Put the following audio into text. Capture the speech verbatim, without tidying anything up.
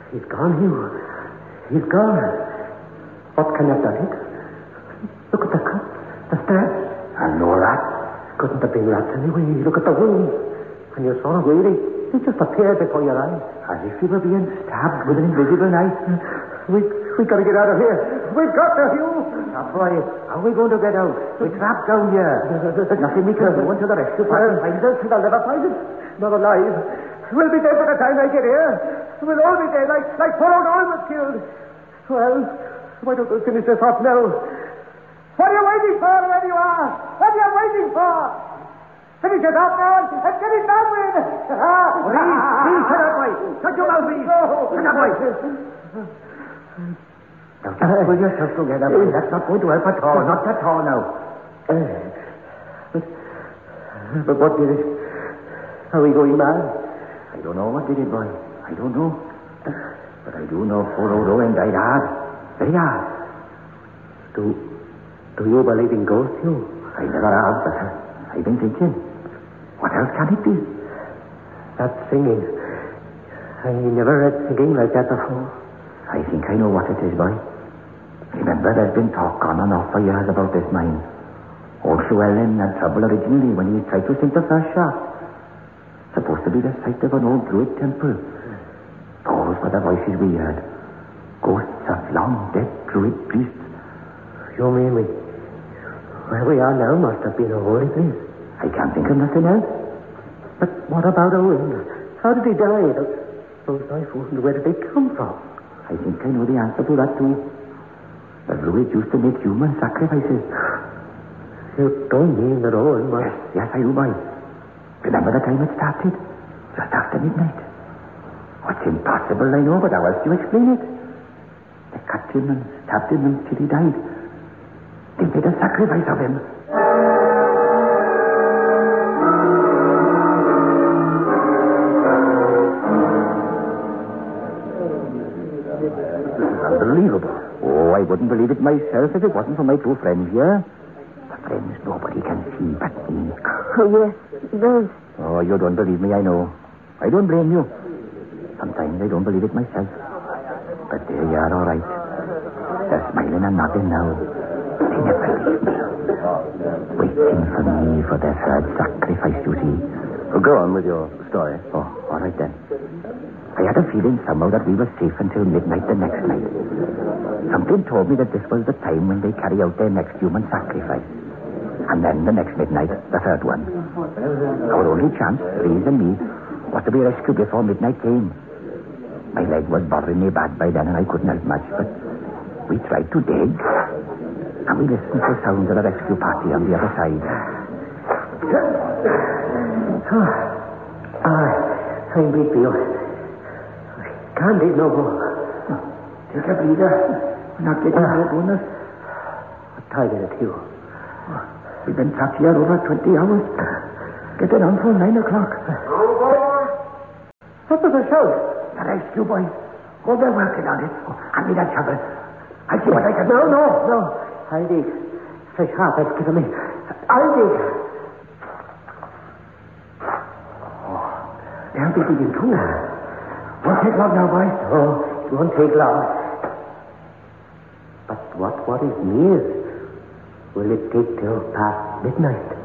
He's gone, Hugh. He's gone. What can have done it? Look at the cut, the stab. And no rat. Couldn't have been rats anyway. Look at the wound. And you saw it really. It just appeared before your eyes. As if he were being stabbed with an invisible knife. We we got to get out of here. We've got to, Hugh. Now, boy, how are we going to get out? We're trapped down here. There's nothing we can do until the rescue party finds us. They'll never find us. Not alive. We'll be dead by the time they get here. We'll all be dead, like, like poor old Owen was killed. Well, why don't we finish this off now? What are you waiting for, wherever you are? What are you waiting for? Finish it off now and get it done with. Please, please, shut up, boy. Shut your mouth, please. Shut up, boy. Now, just pull yourself together, boy. That's not going to help at all. Not at all now. Uh, but, but what did it? Are we going mad? I don't know what did it, boy. I don't know. But I do know poor old Owen died hard. Very hard. Do, do you believe in ghosts, you? I never have, but I've been thinking. What else can it be? That singing. I never heard singing like that before. I think I know what it is, boy. Remember, there's been talk on and off for years about this mine. Old Llewellyn had trouble originally when he tried to sink the first shaft. Supposed to be the site of an old Druid temple. Those were the voices we heard. Ghosts of long dead Druid priests. You mean we... Where we are now must have been a holy place. I can't think of nothing else. But what about Owen? How did he die? Those, those knife wounds, where did they come from? I think I know the answer to that too. The Druids used to make human sacrifices. You don't mean that Owen was... Yes, yes, I do, boy. Remember the time it started? Just after midnight. It's impossible, I know, but how else do you explain it? They cut him and stabbed him until he died. They made a sacrifice of him. This is unbelievable. Oh, I wouldn't believe it myself if it wasn't for my two friends here. The friends nobody can see but me. Oh, yes, those. Oh, you don't believe me, I know. I don't blame you. Sometimes I don't believe it myself. But there you are, all right. They're smiling and nodding now. They never leave me. Waiting for me for their third sacrifice, you see. Well, go on with your story. Oh, all right then. I had a feeling somehow that we were safe until midnight the next night. Something told me that this was the time when they carry out their next human sacrifice. And then the next midnight, the third one. Our only chance, Reese and me, was to be rescued before midnight came. My leg was bothering me bad by then and I couldn't help much, but we tried to dig. And we listened to sounds of a rescue party on the other side. Oh, I, I'm weak, Theo. I can't dig no more. Take a breather. We're not getting Ah. no bonus. What time is it, Hugh? We've been trapped here over twenty hours. Get it on for nine o'clock. What was the shout? The rescue boys. Oh, they're working on it. Oh, hand me that shovel. I'll see what I can do. No, no, no. I'll dig. Fresh heart, that's given me. I'll dig. Oh, they'll be digging too. Won't take long now, boys. Oh, it won't take long. But what worries me is, will it take till past midnight?